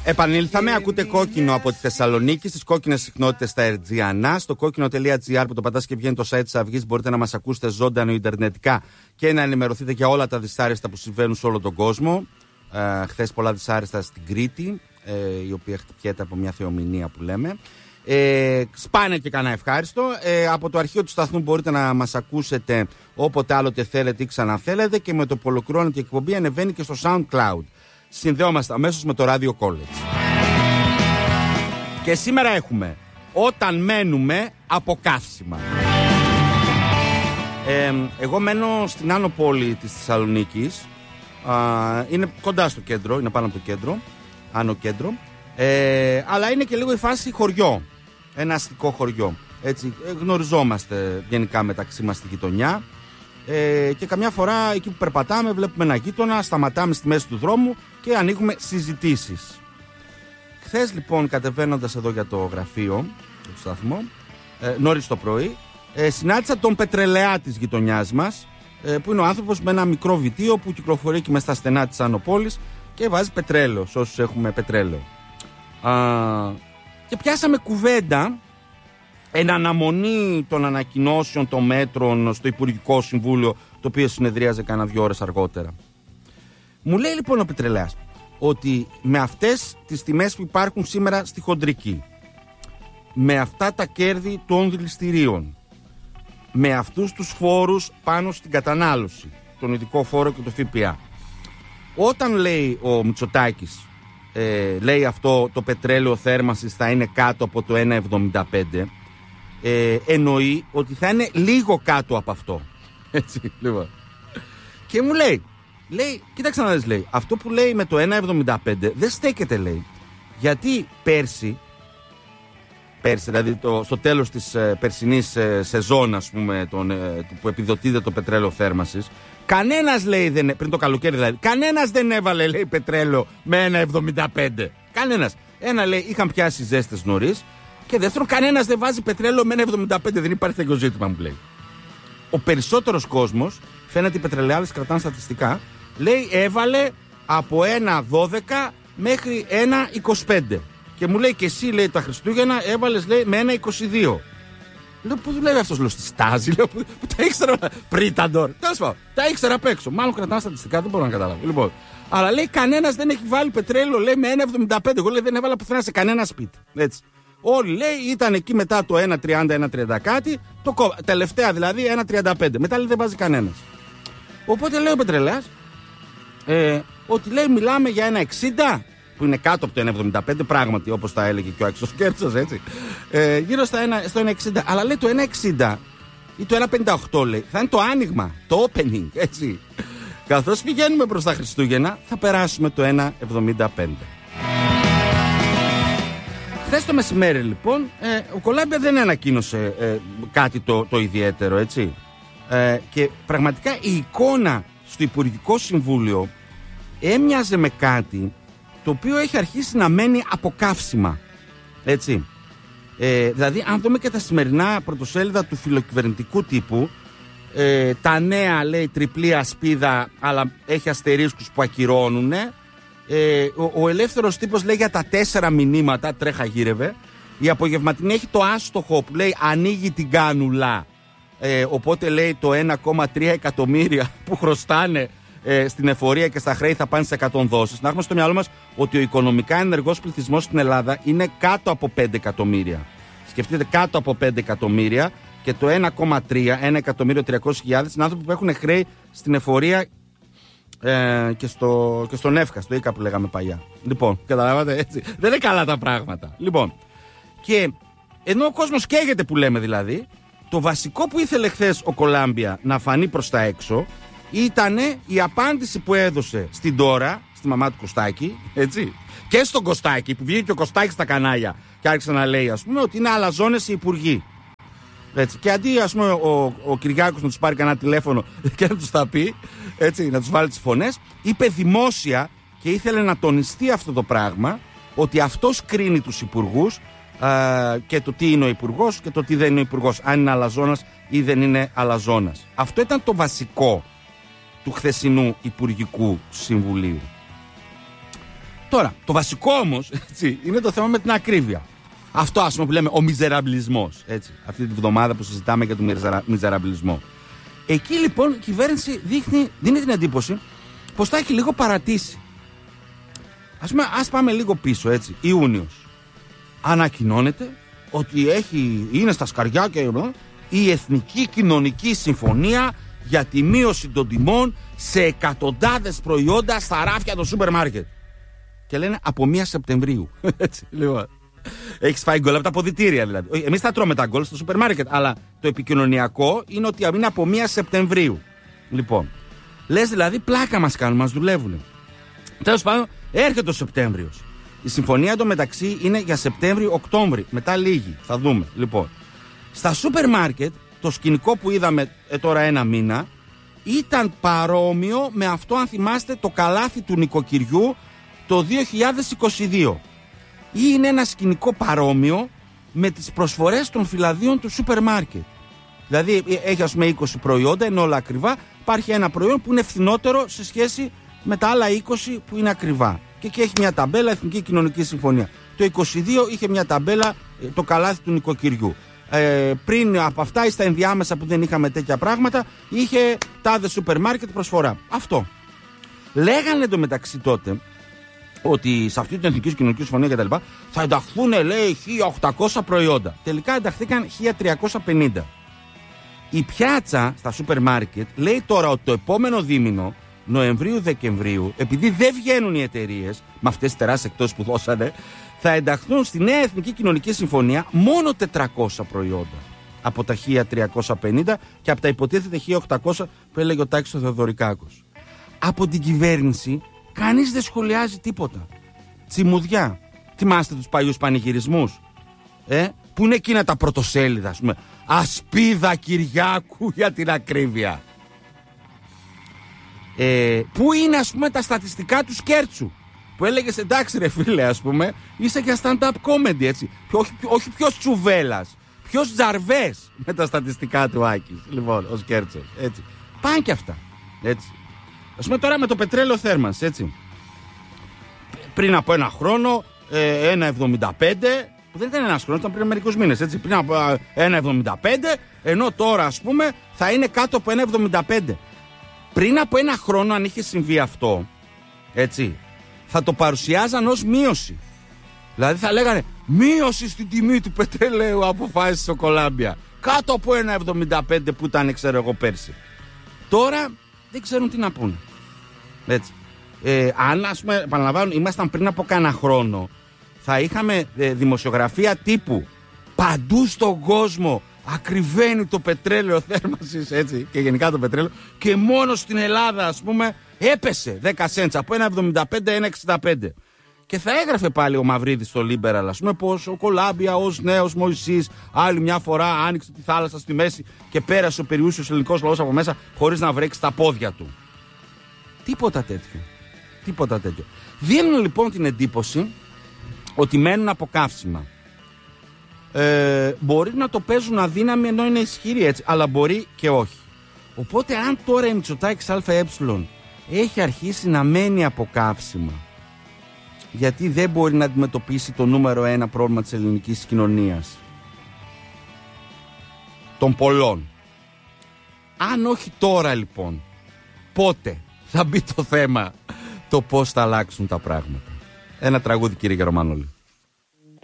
Επανήλθαμε, ακούτε Κόκκινο από τη Θεσσαλονίκη, στις κόκκινες συχνότητες στα Ερτζιανά. Στο κόκκινο.gr που το πατάς και βγαίνει το site της Αυγής, μπορείτε να μας ακούσετε ζωντανό ιντερνετικά και να ενημερωθείτε για όλα τα δυσάρεστα που συμβαίνουν σε όλο τον κόσμο. Χθες πολλά δυσάρεστα στην Κρήτη, η οποία χτυπιέται από μια θεομηνία που λέμε. Σπάνε και κανένα ευχάριστο. Από το αρχείο του σταθμού μπορείτε να μας ακούσετε όποτε άλλοτε θέλετε ή ξαναθέλετε, και με το που ολοκληρώνεται η εκπομπή ανεβαίνει και στο SoundCloud. Συνδεόμαστε αμέσως με το Radio College. Και σήμερα έχουμε όταν μένουμε από καύσιμα. Εγώ μένω στην άνω πόλη της Θεσσαλονίκης. Είναι κοντά στο κέντρο, είναι πάνω από το κέντρο, άνω κέντρο. Αλλά είναι και λίγο η φάση χωριό. Ένα αστικό χωριό. Έτσι, γνωριζόμαστε γενικά μεταξύ μας στη γειτονιά. Και καμιά φορά εκεί που περπατάμε βλέπουμε ένα γείτονα, σταματάμε στη μέση του δρόμου και ανοίγουμε συζητήσεις. Χθες λοιπόν, κατεβαίνοντας εδώ για το γραφείο του σταθμού, νωρίς το πρωί, συνάντησα τον πετρελαιά της γειτονιάς μας, που είναι ο άνθρωπος με ένα μικρό βιτίο που κυκλοφορεί και μες στα στενά της άνω πόλης και βάζει πετρέλαιο σε όσους έχουμε πετρέλαιο. Και πιάσαμε κουβέντα εν αναμονή των ανακοινώσεων των μέτρων στο Υπουργικό Συμβούλιο, το οποίο συνεδρίαζε κάνα 2 ώρες αργότερα. Μου λέει λοιπόν ο πετρελαίας ότι με αυτές τις τιμές που υπάρχουν σήμερα στη χοντρική, με αυτά τα κέρδη των δηληστηρίων, με αυτούς τους φόρους πάνω στην κατανάλωση, τον ειδικό φόρο και το ΦΠΑ, όταν λέει ο Μητσοτάκης, λέει αυτό το πετρέλαιο θέρμανσης θα είναι κάτω από το 1,75, εννοεί ότι θα είναι λίγο κάτω από αυτό. Έτσι, λοιπόν. Και μου λέει, κοίταξε να δεις, λέει, αυτό που λέει με το 1,75 δεν στέκεται, λέει, γιατί πέρσι, δηλαδή στο τέλος της περσινής σεζόν, ας πούμε, που επιδοτείται το πετρέλαιο θέρμανσης, κανένας, λέει, πριν το καλοκαίρι δηλαδή, κανένας δεν έβαλε, λέει, πετρέλαιο με 1,75. Κανένας. Ένα, λέει, είχαν πιάσει ζέστες νωρίς. Και δεύτερον, κανένας δεν βάζει πετρέλαιο με 1,75. Δεν υπάρχει τέτοιο ζήτημα, μου λέει. Ο περισσότερος κόσμος, φαίνεται οι πετρελαιάδες κρατάνε στατιστικά, λέει, έβαλε από 1,12 μέχρι 1,25. Και μου λέει, και εσύ, λέει, τα Χριστούγεννα έβαλες, λέει, με 1,22. Λέω, πού δουλεύει αυτός, λέω, στη Στάζη, λέω, που τα ήξερα πρίταντορ. Τέλος πάντων, τα ήξερα απ' έξω. Μάλλον κρατάνε στατιστικά, δεν μπορώ να καταλάβω. Λοιπόν, αλλά λέει, κανένας δεν έχει βάλει πετρέλαιο, λέει, με 1,75. Εγώ, λέει, δεν έβαλα πουθενά σε κανένα σπίτι. Έτσι. Όλοι, λέει, ήταν εκεί μετά το 1,30, 1,30 κάτι, τελευταία δηλαδή 1,35. Μετά, λέει, δεν βάζει κανένας. Οπότε λέει ο πετρελαίας ότι, λέει, μιλάμε για 1,60, που είναι κάτω από το 1,75, πράγματι, όπως τα έλεγε και ο Άξιος Κέρτσος, έτσι. Γύρω στο 1,60. Αλλά, λέει, το 1,60 ή το 1,58, λέει, θα είναι το άνοιγμα, το opening, έτσι. Καθώς πηγαίνουμε προς τα Χριστούγεννα, θα περάσουμε το 1,75. Χθες το μεσημέρι, λοιπόν, ο Κολάμπια δεν ανακοίνωσε κάτι το ιδιαίτερο, έτσι. Και πραγματικά η εικόνα στο Υπουργικό Συμβούλιο έμοιαζε με κάτι το οποίο έχει αρχίσει να μένει από καύσιμα, έτσι. Δηλαδή, αν δούμε και τα σημερινά πρωτοσέλιδα του φιλοκυβερνητικού τύπου, τα νέα, λέει, τριπλή ασπίδα, αλλά έχει αστερίσκους που ακυρώνουν. Ο ελεύθερος τύπος λέει για τα 4 μηνύματα, τρέχα γύρευε. Η απογευματινή έχει το άστοχο που λέει ανοίγει την κάνουλα. Οπότε, λέει, το 1,3 εκατομμύρια που χρωστάνε στην εφορία και στα χρέη θα πάνε σε 100 δόσεις. Να έχουμε στο μυαλό μας ότι ο οικονομικά ενεργός πληθυσμός στην Ελλάδα είναι κάτω από 5 εκατομμύρια. Σκεφτείτε, κάτω από 5 εκατομμύρια, και το 1,3, 1.300.000 είναι άνθρωποι που έχουν χρέη στην εφορία και στον ΕΦΚΑ, στο ΙΚΑ που λέγαμε παλιά. Λοιπόν, καταλάβατε, έτσι. Δεν είναι καλά τα πράγματα. Λοιπόν, και ενώ ο κόσμος καίγεται, που λέμε δηλαδή, το βασικό που ήθελε χθες ο Κολάμπια να φανεί προς τα έξω ήταν η απάντηση που έδωσε στην Τώρα, στη μαμά του Κωστάκη, έτσι, και στον Κωστάκη, που βγήκε ο Κωστάκης στα κανάλια και άρχισε να λέει, ας πούμε, ότι είναι αλαζόνες οι υπουργοί. Έτσι. Και αντί, ας πούμε, ο Κυριάκος να τους πάρει κανένα τηλέφωνο και να τους τα πει, έτσι, να τους βάλει τις φωνές, είπε δημόσια, και ήθελε να τονιστεί αυτό το πράγμα, ότι αυτός κρίνει τους υπουργούς και το τι είναι ο υπουργός και το τι δεν είναι ο υπουργός, αν είναι αλαζόνας ή δεν είναι αλαζόνας. Αυτό ήταν το βασικό του χθεσινού Υπουργικού Συμβουλίου. Τώρα, το βασικό όμως είναι το θέμα με την ακρίβεια. Αυτό, ας πούμε, που λέμε ο μιζεραμπλισμός. Αυτή τη βδομάδα που συζητάμε για τον μιζεραμπλισμό. Εκεί λοιπόν η κυβέρνηση δίνει την εντύπωση πως θα έχει λίγο παρατήσει. Ας πάμε λίγο πίσω, Ιούνιος. Ανακοινώνεται ότι είναι στα σκαριά και η Εθνική Κοινωνική Συμφωνία για τη μείωση των τιμών σε εκατοντάδες προϊόντα στα ράφια των σούπερ μάρκετ. Και λένε από 1 Σεπτεμβρίου. Λοιπόν. Έχεις φάει γκολ από τα ποδητήρια δηλαδή. Εμείς θα τρώμε τα γκολ στο σούπερ μάρκετ, αλλά το επικοινωνιακό είναι ότι είναι από 1 Σεπτεμβρίου. Λοιπόν, λες δηλαδή πλάκα μας κάνουν, μας δουλεύουν. Τέλος πάντων, έρχεται ο Σεπτέμβριος. Η συμφωνία εντωμεταξύ είναι για Σεπτέμβριο-Οκτώβριο. Μετά λίγη, θα δούμε. Λοιπόν, στα σούπερ μάρκετ το σκηνικό που είδαμε τώρα ένα μήνα ήταν παρόμοιο με αυτό, αν θυμάστε, το καλάθι του νοικοκυριού το 2022. Ή είναι ένα σκηνικό παρόμοιο με τις προσφορές των φυλαδίων του σούπερ μάρκετ. Δηλαδή έχει ας πούμε 20 προϊόντα, είναι όλα ακριβά. Υπάρχει ένα προϊόν που είναι φθηνότερο σε σχέση με τα άλλα 20 που είναι ακριβά. Και εκεί έχει μια ταμπέλα Εθνική Κοινωνική Συμφωνία. Το 22 είχε μια ταμπέλα το καλάθι του νοικοκυριού. Πριν από αυτά ή στα ενδιάμεσα που δεν είχαμε τέτοια πράγματα, είχε τάδε σούπερ μάρκετ προσφορά. Αυτό. Λέγανε εντωμεταξύ τότε ότι σε αυτή την Εθνική Κοινωνική Συμφωνία κτλ. Θα ενταχθούν, λέει, 1.800 προϊόντα. Τελικά ενταχθήκαν 1.350. Η πιάτσα στα σούπερ μάρκετ λέει τώρα ότι το επόμενο δίμηνο, Νοεμβρίου-Δεκεμβρίου, επειδή δεν βγαίνουν οι εταιρείες με αυτές τις τεράστιες εκτόσεις που δώσανε, θα ενταχθούν στη νέα Εθνική Κοινωνική Συμφωνία μόνο 400 προϊόντα από τα 1.350 και από τα υποτίθεται 1.800 που έλεγε ο Τάκης ο Θεοδωρικάκος. Από την κυβέρνηση κανείς δεν σχολιάζει τίποτα. Τσιμουδιά. Θυμάστε τους παλιούς πανηγυρισμούς, που είναι εκείνα τα πρωτοσέλιδα, ας πούμε. Ασπίδα Κυριάκου για την ακρίβεια. Πού είναι, ας πούμε, τα στατιστικά του Σκέρτσου, που έλεγες εντάξει ρε φίλε, ας πούμε, είσαι για stand-up comedy, έτσι. Όχι ποιος Τσουβέλας, ποιος Τζαρβές με τα στατιστικά του Άκης. Λοιπόν, ο Σκέρτσος, έτσι. Πάνε και αυτά, έτσι. Ας πούμε τώρα με το πετρέλαιο θέρμανσης, έτσι. Πριν από ένα χρόνο, 1,75, που δεν ήταν ένας χρόνος, ήταν πριν μερικούς μήνες, έτσι. Πριν από 1,75, ενώ τώρα, ας πούμε, θα είναι κάτω από 1,75. Πριν από ένα χρόνο, αν είχε συμβεί αυτό, έτσι, θα το παρουσιάζαν ως μείωση. Δηλαδή θα λέγανε μείωση στην τιμή του πετρελαίου αποφάσισε ο Κολάμπια. Κάτω από 1,75 που ήταν, ξέρω εγώ, πέρσι. Τώρα δεν ξέρουν τι να πούνε. Έτσι. Αν, ας πούμε, επαναλαμβάνω, ήμασταν πριν από κάνα χρόνο, θα είχαμε δημοσιογραφία τύπου παντού στον κόσμο ακριβένει το πετρέλαιο θέρμανσης, έτσι, και γενικά το πετρέλαιο, και μόνο στην Ελλάδα, ας πούμε, έπεσε 10 cents από 1,75 1,65. Και θα έγραφε πάλι ο Μαυρίδης στο Liberal, ας πούμε, πως ο Κολάμπια ως νέος Μωυσής άλλη μια φορά άνοιξε τη θάλασσα στη μέση και πέρασε ο περιούσιος ελληνικός λαός από μέσα χωρίς να βρέξει τα πόδια του. Τίποτα τέτοιο. Τίποτα τέτοιο. Δίνουν λοιπόν την εντύπωση ότι μένουν από καύσιμα. Μπορεί να το παίζουν αδύναμοι ενώ είναι ισχυροί, έτσι, αλλά μπορεί και όχι. Οπότε αν τώρα η Μητσοτάκης ΑΕ έχει αρχίσει να μένει από καύσιμα, γιατί δεν μπορεί να αντιμετωπίσει το νούμερο 1 πρόβλημα της ελληνικής κοινωνίας, των πολλών, αν όχι τώρα λοιπόν, πότε θα μπει το θέμα το πώς θα αλλάξουν τα πράγματα? Ένα τραγούδι, κύριε Γερομάνολη.